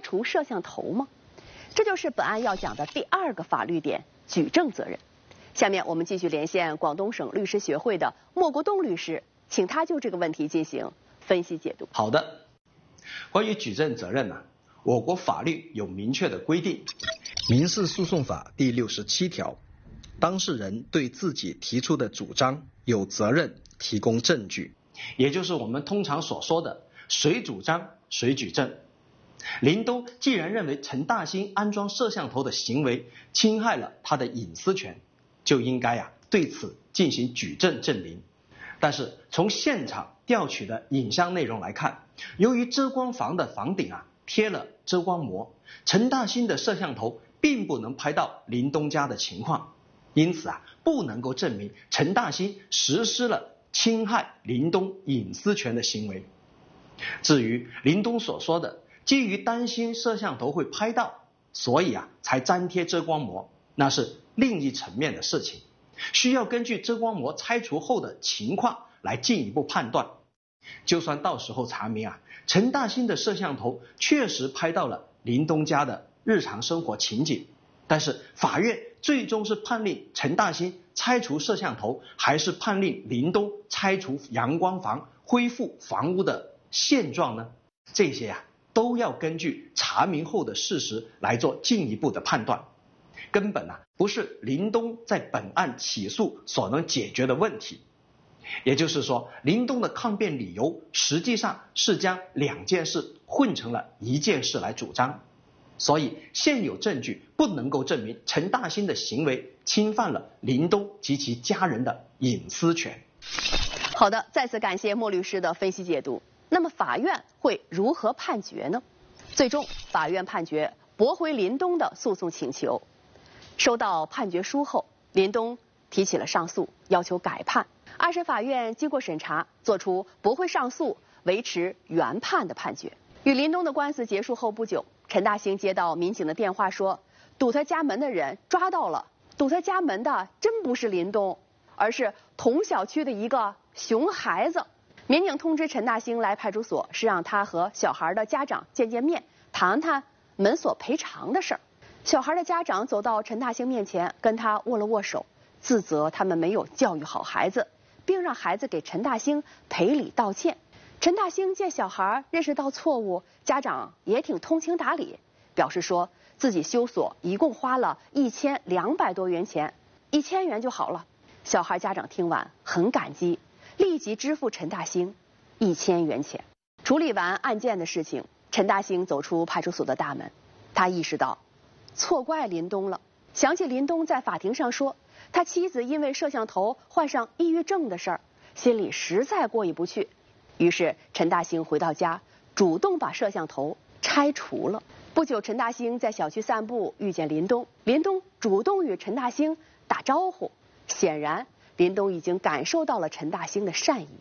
除摄像头吗？这就是本案要讲的第2个法律点——举证责任。下面我们继续连线广东省律师学会的莫国东律师，请他就这个问题进行分析解读。 好的，关于举证责任我国法律有明确的规定，《民事诉讼法》第67条，当事人对自己提出的主张有责任提供证据，也就是我们通常所说的谁主张谁举证。林东既然认为陈大兴安装摄像头的行为侵害了他的隐私权，就应该对此进行举证证明。但是从现场调取的影像内容来看，由于遮光房的房顶贴了遮光膜，陈大兴的摄像头并不能拍到林东家的情况，因此不能够证明陈大兴实施了侵害林东隐私权的行为。至于林东所说的基于担心摄像头会拍到，所以才粘贴遮光膜，那是另一层面的事情，需要根据遮光膜拆除后的情况来进一步判断。就算到时候查明陈大兴的摄像头确实拍到了林东家的日常生活情景，但是法院最终是判令陈大兴拆除摄像头，还是判令林东拆除阳光房，恢复房屋的现状呢？这些都要根据查明后的事实来做进一步的判断，根本不是林东在本案起诉所能解决的问题。也就是说，林东的抗辩理由实际上是将2件事混成了1件事来主张，所以现有证据不能够证明陈大兴的行为侵犯了林东及其家人的隐私权。 好的，再次感谢莫律师的分析解读。那么法院会如何判决呢？最终法院判决驳回林东的诉讼请求。收到判决书后，林东提起了上诉，要求改判。2审法院经过审查，作出驳回上诉、维持原判的判决。与林东的官司结束后不久，陈大兴接到民警的电话说，堵他家门的人抓到了，堵他家门的真不是林东，而是同小区的一个熊孩子。民警通知陈大兴来派出所，是让他和小孩的家长见面，谈谈门锁赔偿的事儿。小孩的家长走到陈大兴面前，跟他握了握手，自责他们没有教育好孩子，并让孩子给陈大兴赔礼道歉。陈大兴见小孩认识到错误，家长也挺通情达理，表示说自己修锁一共花了1200多元钱，1000元就好了。小孩家长听完很感激，立即支付陈大兴1000元钱。处理完案件的事情，陈大兴走出派出所的大门，他意识到错怪林东了，想起林东在法庭上说他妻子因为摄像头患上抑郁症的事儿，心里实在过意不去。于是陈大兴回到家，主动把摄像头拆除了。不久，陈大兴在小区散步，遇见林东，林东主动与陈大兴打招呼，显然林东已经感受到了陈大兴的善意。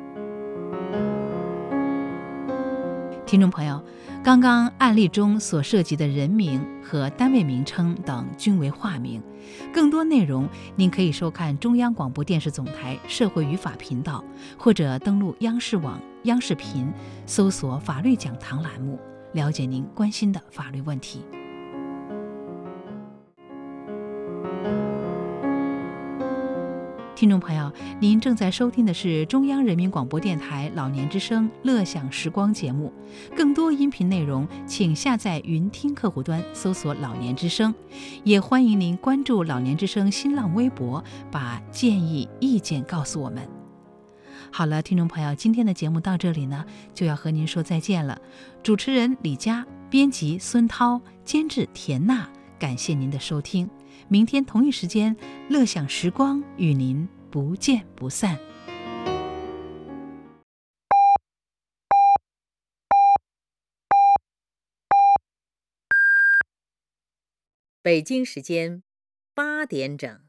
听众朋友，刚刚案例中所涉及的人名和单位名称等均为化名，更多内容您可以收看中央广播电视总台社会与法频道，或者登录央视网、央视频，搜索法律讲堂栏目，了解您关心的法律问题。听众朋友，您正在收听的是中央人民广播电台老年之声乐享时光节目。更多音频内容请下载云听客户端搜索老年之声，也欢迎您关注老年之声新浪微博，把建议意见告诉我们。好了，听众朋友，今天的节目到这里呢，就要和您说再见了。主持人李佳，编辑孙涛，监制田娜，感谢您的收听。明天同一时间，乐享时光与您不见不散。 北京时间8点整。